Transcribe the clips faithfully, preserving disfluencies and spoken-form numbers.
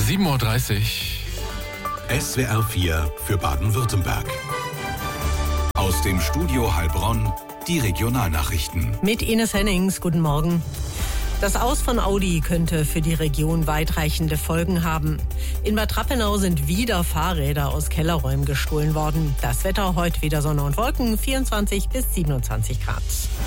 sieben Uhr dreißig. S W R vier für Baden-Württemberg. Aus dem Studio Heilbronn die Regionalnachrichten. Mit Ines Hennings, guten Morgen. Das Aus von Audi könnte für die Region weitreichende Folgen haben. In Bad Rappenau sind wieder Fahrräder aus Kellerräumen gestohlen worden. Das Wetter heute wieder Sonne und Wolken, vierundzwanzig bis siebenundzwanzig Grad.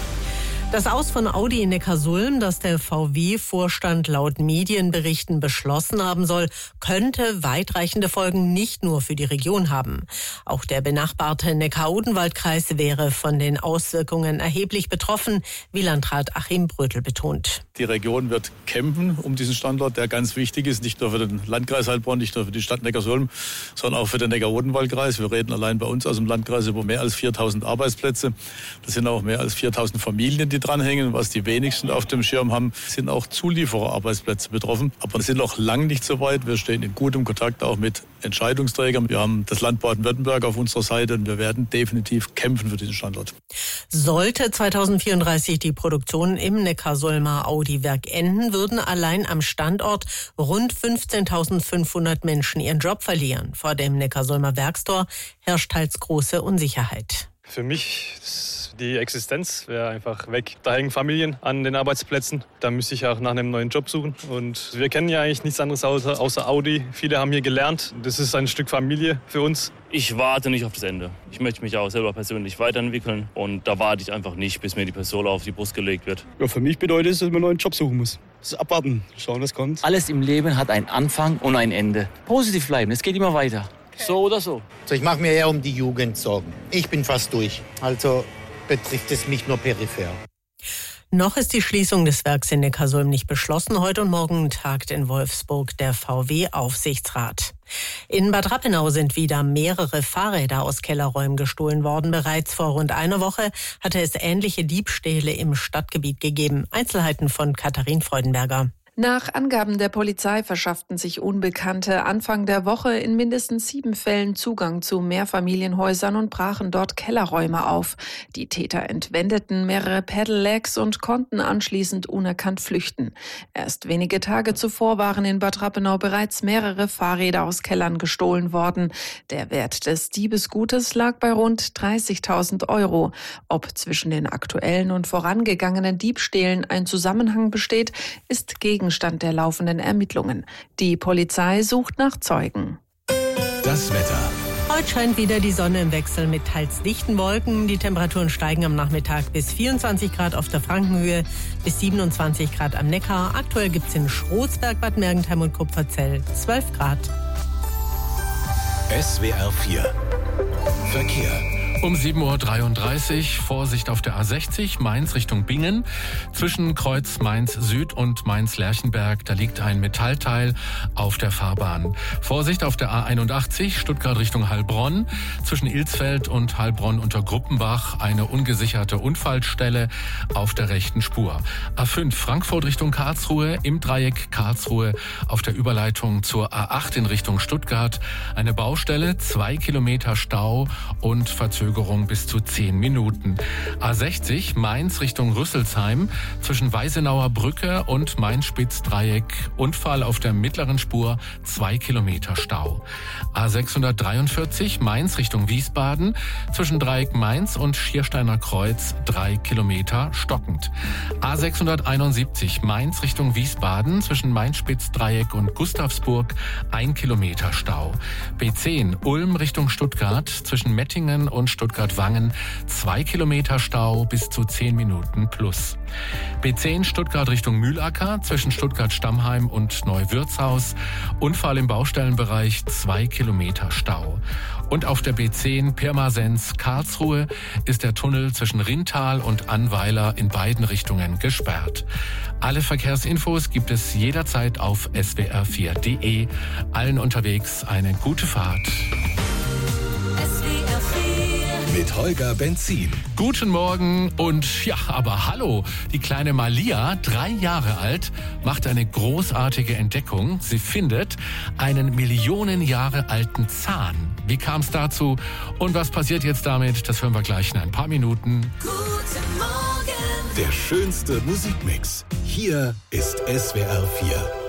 Das Aus von Audi in Neckarsulm, das der V W-Vorstand laut Medienberichten beschlossen haben soll, könnte weitreichende Folgen nicht nur für die Region haben. Auch der benachbarte Neckar-Odenwald-Kreis wäre von den Auswirkungen erheblich betroffen, wie Landrat Achim Brötel betont. Die Region wird kämpfen um diesen Standort, der ganz wichtig ist, nicht nur für den Landkreis Heilbronn, nicht nur für die Stadt Neckarsulm, sondern auch für den Neckar-Odenwald-Kreis. Wir reden allein bei uns aus dem Landkreis über mehr als viertausend Arbeitsplätze. Das sind auch mehr als viertausend Familien, die dranhängen. Was die wenigsten auf dem Schirm haben, sind auch Zuliefererarbeitsplätze betroffen. Aber wir sind noch lange nicht so weit. Wir stehen in gutem Kontakt auch mit Entscheidungsträgern. Wir haben das Land Baden-Württemberg auf unserer Seite und wir werden definitiv kämpfen für diesen Standort. Sollte zweitausendvierunddreißig die Produktion im Neckarsulmer Audi-Werk enden, würden allein am Standort rund fünfzehntausendfünfhundert Menschen ihren Job verlieren. Vor dem Neckarsulmer Werkstor herrscht teils große Unsicherheit. Für mich ist die Existenz wäre einfach weg. Da hängen Familien an den Arbeitsplätzen. Da müsste ich auch nach einem neuen Job suchen. Und wir kennen ja eigentlich nichts anderes außer, außer Audi. Viele haben hier gelernt. Das ist ein Stück Familie für uns. Ich warte nicht auf das Ende. Ich möchte mich auch selber persönlich weiterentwickeln. Und da warte ich einfach nicht, bis mir die Pistole auf die Brust gelegt wird. Ja, für mich bedeutet es, dass man einen neuen Job suchen muss. Das ist abwarten, schauen, was kommt. Alles im Leben hat einen Anfang und ein Ende. Positiv bleiben, es geht immer weiter. So oder so. Also ich mache mir eher um die Jugend Sorgen. Ich bin fast durch. Also betrifft es mich nur peripher. Noch ist die Schließung des Werks in Neckarsulm nicht beschlossen. Heute und morgen tagt in Wolfsburg der V W-Aufsichtsrat. In Bad Rappenau sind wieder mehrere Fahrräder aus Kellerräumen gestohlen worden. Bereits vor rund einer Woche hatte es ähnliche Diebstähle im Stadtgebiet gegeben. Einzelheiten von Katharin Freudenberger. Nach Angaben der Polizei verschafften sich Unbekannte Anfang der Woche in mindestens sieben Fällen Zugang zu Mehrfamilienhäusern und brachen dort Kellerräume auf. Die Täter entwendeten mehrere Pedelecs und konnten anschließend unerkannt flüchten. Erst wenige Tage zuvor waren in Bad Rappenau bereits mehrere Fahrräder aus Kellern gestohlen worden. Der Wert des Diebesgutes lag bei rund dreißigtausend Euro. Ob zwischen den aktuellen und vorangegangenen Diebstählen ein Zusammenhang besteht, ist gegen Gegenstand der laufenden Ermittlungen. Die Polizei sucht nach Zeugen. Das Wetter. Heute scheint wieder die Sonne im Wechsel mit teils dichten Wolken. Die Temperaturen steigen am Nachmittag bis vierundzwanzig Grad auf der Frankenhöhe, bis siebenundzwanzig Grad am Neckar. Aktuell gibt es in Schroßberg, Bad Mergentheim und Kupferzell zwölf Grad. S W R vier. Verkehr. Um sieben Uhr dreiunddreißig, Vorsicht auf der A sechzig, Mainz Richtung Bingen. Zwischen Kreuz Mainz Süd und Mainz Lerchenberg, da liegt ein Metallteil auf der Fahrbahn. Vorsicht auf der A einundachtzig, Stuttgart Richtung Heilbronn. Zwischen Ilsfeld und Heilbronn unter Gruppenbach eine ungesicherte Unfallstelle auf der rechten Spur. A fünf, Frankfurt Richtung Karlsruhe, im Dreieck Karlsruhe auf der Überleitung zur A acht in Richtung Stuttgart. Eine Baustelle, zwei Kilometer Stau und Verzögerung bis zu zehn Minuten. A sechzig, Mainz Richtung Rüsselsheim, zwischen Weisenauer Brücke und Main-Spitz-Dreieck, Unfall auf der mittleren Spur, zwei Kilometer Stau. A sechshundertdreiundvierzig, Mainz Richtung Wiesbaden, zwischen Dreieck Mainz und Schiersteiner Kreuz, drei Kilometer stockend. A sechshunderteinundsiebzig, Mainz Richtung Wiesbaden, zwischen Main-Spitz-Dreieck und Gustavsburg, ein Kilometer Stau. B zehn, Ulm Richtung Stuttgart, zwischen Mettingen und Stuttgart-Wangen, zwei Kilometer Stau bis zu zehn Minuten plus. B zehn Stuttgart Richtung Mühlacker, zwischen Stuttgart-Stammheim und Neuwirtshaus, Unfall im Baustellenbereich, zwei Kilometer Stau. Und auf der B zehn Pirmasens Karlsruhe ist der Tunnel zwischen Rintal und Annweiler in beiden Richtungen gesperrt. Alle Verkehrsinfos gibt es jederzeit auf S W R vier Punkt de. Allen unterwegs eine gute Fahrt. Mit Holger Benzin. Guten Morgen und ja, aber hallo. Die kleine Malia, drei Jahre alt, macht eine großartige Entdeckung. Sie findet einen Millionen Jahre alten Zahn. Wie kam es dazu und was passiert jetzt damit? Das hören wir gleich in ein paar Minuten. Guten Morgen. Der schönste Musikmix. Hier ist S W R vier.